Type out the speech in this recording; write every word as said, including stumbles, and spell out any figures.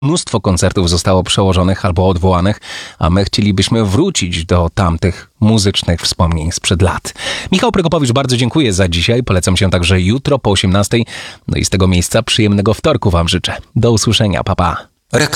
Mnóstwo koncertów zostało przełożonych albo odwołanych, a my chcielibyśmy wrócić do tamtych muzycznych wspomnień sprzed lat. Michał Prokopowicz, bardzo dziękuję za dzisiaj. Polecam się także jutro po osiemnastej. No i z tego miejsca przyjemnego wtorku wam życzę. Do usłyszenia. Pa, pa.